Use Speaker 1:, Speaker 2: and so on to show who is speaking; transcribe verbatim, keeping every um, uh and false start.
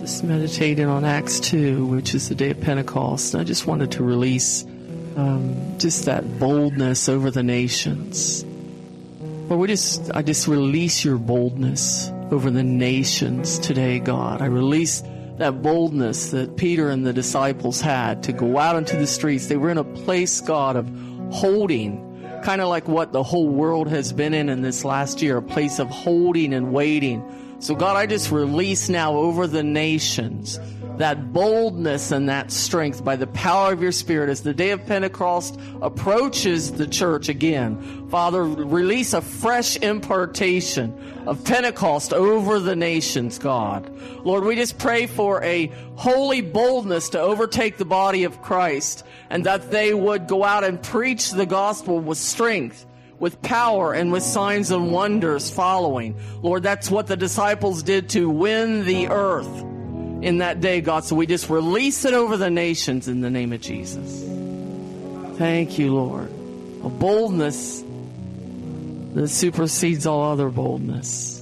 Speaker 1: Just meditating on Acts two, which is the day of Pentecost. I just wanted to release um, just that boldness over the nations. Lord, we just, I just release your boldness over the nations today, God. I release that boldness that Peter and the disciples had to go out into the streets. They were in a place, God, of holding, kind of like what the whole world has been in in this last year, a place of holding and waiting. So, God, I just release now over the nations that boldness and that strength by the power of your Spirit as the day of Pentecost approaches the church again. Father, release a fresh impartation of Pentecost over the nations, God. Lord, we just pray for a holy boldness to overtake the body of Christ, and that they would go out and preach the gospel with strength, with power, and with signs and wonders following. Lord, that's what the disciples did to win the earth in that day, God. So we just release it over the nations in the name of Jesus. Thank you, Lord. A boldness that supersedes all other boldness.